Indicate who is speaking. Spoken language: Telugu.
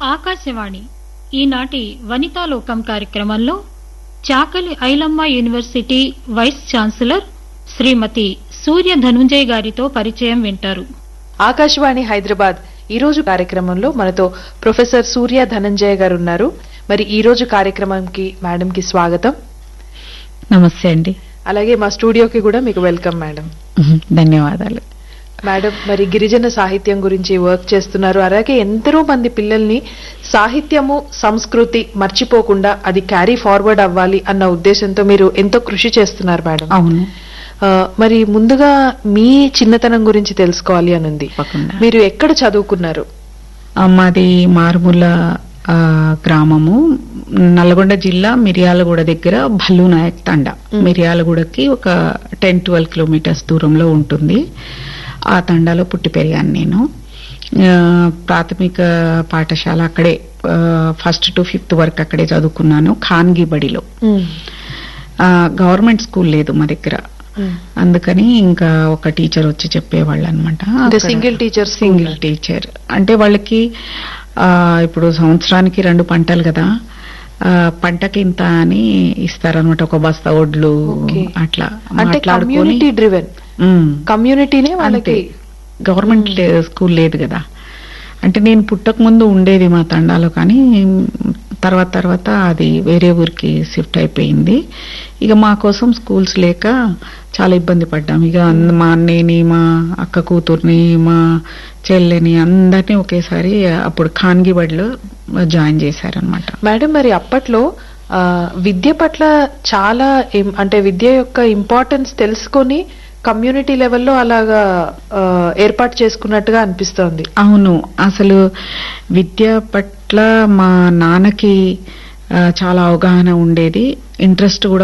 Speaker 1: ఆకాశవాణి ఈనాటి వనితాలోకం కార్యక్రమంలో చాకలి ఐలమ్మ యూనివర్సిటీ వైస్ ఛాన్సలర్ శ్రీమతి సూర్య ధనుంజయ్ గారితో పరిచయం వింటారు.
Speaker 2: ఆకాశవాణి హైదరాబాద్ ఈ రోజు కార్యక్రమంలో మనతో ప్రొఫెసర్ సూర్య ధనంజయ గారు ఉన్నారు. మరి ఈ రోజు కార్యక్రమంకి మేడం కి స్వాగతం.
Speaker 3: నమస్తే అండి.
Speaker 2: అలాగే మా స్టూడియోకి కూడా మీకు వెల్కమ్ మేడం.
Speaker 3: ధన్యవాదాలు
Speaker 2: మేడం. మరి గిరిజన సాహిత్యం గురించి వర్క్ చేస్తున్నారు. అలాగే ఎందరో మంది పిల్లల్ని సాహిత్యము సంస్కృతి మర్చిపోకుండా అది క్యారీ ఫార్వర్డ్ అవ్వాలి అన్న ఉద్దేశంతో మీరు ఎంతో కృషి చేస్తున్నారు మేడం.
Speaker 3: అవును.
Speaker 2: మరి ముందుగా మీ చిన్నతనం గురించి తెలుసుకోవాలి అని ఉంది. మీరు ఎక్కడ చదువుకున్నారు?
Speaker 3: మాది మారుమూల గ్రామము, నల్గొండ జిల్లా మిర్యాలగూడ దగ్గర భల్లూనాయక్ తండా. మిర్యాలగూడకి ఒక 10-12 కిలోమీటర్స్ దూరంలో ఉంటుంది. ఆ తండాలో పుట్టి పెరిగాను నేను. ప్రాథమిక పాఠశాల అక్కడే, 1st to 5th వరకు అక్కడే చదువుకున్నాను, ఖాన్గీ బడిలో. గవర్నమెంట్ స్కూల్ లేదు మా దగ్గర, అందుకని ఇంకా ఒక టీచర్ వచ్చి చెప్పేవాళ్ళు అనమాట.
Speaker 2: సింగిల్
Speaker 3: టీచర్ అంటే వాళ్ళకి ఇప్పుడు సంవత్సరానికి 2 పంటలు కదా, పంటకి ఇంత అని ఇస్తారనమాట, ఒక బస్తా ఒడ్లు అట్లా.
Speaker 2: కమ్యూనిటీ డ్రివెన్, కమ్యూనిటీనే వాళ్ళకి.
Speaker 3: గవర్నమెంట్ స్కూల్ లేదు కదా. అంటే నేను పుట్టక ముందు ఉండేది మా తండాలో, కానీ తర్వాత అది వేరే ఊరికి షిఫ్ట్ అయిపోయింది. ఇక మా కోసం స్కూల్స్ లేక చాలా ఇబ్బంది పడ్డాం. ఇక మా అన్నయ్యని, మా అక్క కూతుర్ని, మా చెల్లెని అందరినీ ఒకేసారి అప్పుడు ఖాన్గీ బడిలో జాయిన్ చేశారనమాట.
Speaker 2: మేడం, మరి అప్పట్లో విద్య పట్ల చాలా అంటే విద్య యొక్క ఇంపార్టెన్స్ తెలుసుకొని కమ్యూనిటీ లెవెల్లో అలాగా ఏర్పాటు చేసుకున్నట్టుగా అనిపిస్తోంది.
Speaker 3: అవును, అసలు విద్య పట్ల మా నాన్నకి చాలా అవగాహన ఉండేది, ఇంట్రెస్ట్ కూడా